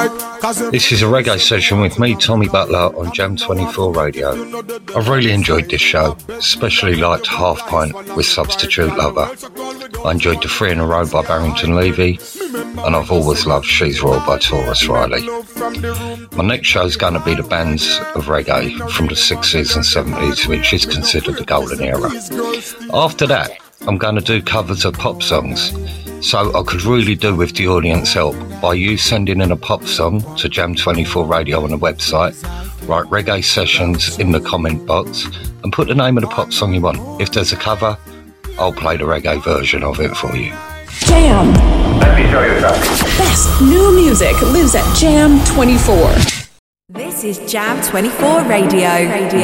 This is a reggae session with me, Tommy Butler, on Jam 24 Radio. I've really enjoyed this show, especially liked Half Pint with Substitute Lover. I enjoyed the Three in a Row by Barrington Levy, and I've always loved She's Royal by Taurus Riley. My next show is going to be the bands of reggae from the 60s and 70s, which is considered the golden era. After that, I'm going to do covers of pop songs, so I could really do with the audience help by you sending in a pop song to Jam24 Radio on the website, write reggae sessions in the comment box, and put the name of the pop song you want. If there's a cover, I'll play the reggae version of it for you. Jam. Let me show you something. Best new music lives at Jam 24. This is Jam 24 Radio.